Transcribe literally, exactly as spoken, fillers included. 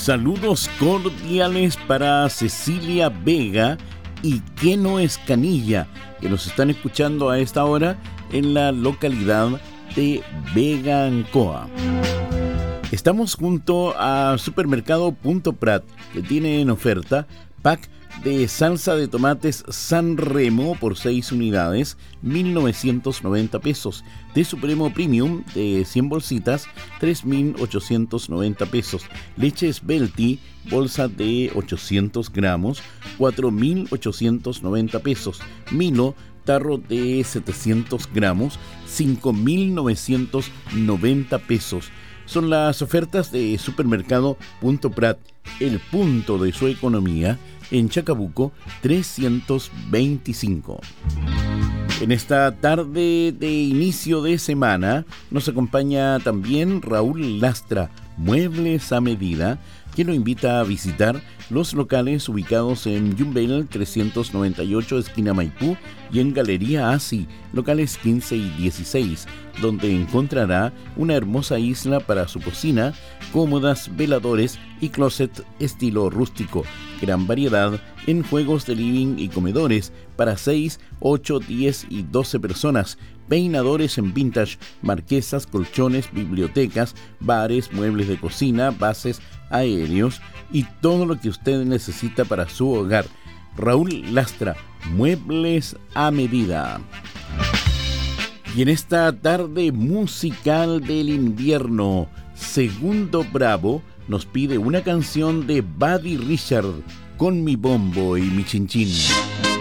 Saludos cordiales para Cecilia Vega y Keno Escanilla, que nos están escuchando a esta hora en la localidad de Vega Ancoa. Estamos junto a Supermercado Punto Prat, que tiene en oferta pack de salsa de tomates San Remo por seis unidades, mil novecientos noventa pesos. De Supremo Premium de cien bolsitas, tres mil ochocientos noventa pesos. Leche Svelti, bolsa de ochocientos gramos, cuatro mil ochocientos noventa pesos. Milo, tarro de setecientos gramos, cinco mil novecientos noventa pesos. Son las ofertas de Supermercado Punto Prat, el punto de su economía, en Chacabuco trescientos veinticinco. En esta tarde de inicio de semana nos acompaña también Raúl Lastra, Muebles a Medida, que lo invita a visitar los locales ubicados en Yumbel trescientos noventa y ocho, esquina Maipú, y en Galería Asi, locales quince y dieciséis, donde encontrará una hermosa isla para su cocina, cómodas, veladores y closet estilo rústico. Gran variedad en juegos de living y comedores para seis, ocho, diez y doce personas. Peinadores en vintage, marquesas, colchones, bibliotecas, bares, muebles de cocina, bases aéreos y todo lo que usted necesita para su hogar. Raúl Lastra, Muebles a Medida. Y en esta tarde musical del invierno, Segundo Bravo nos pide una canción de Buddy Richard, Con mi bombo y mi chinchín.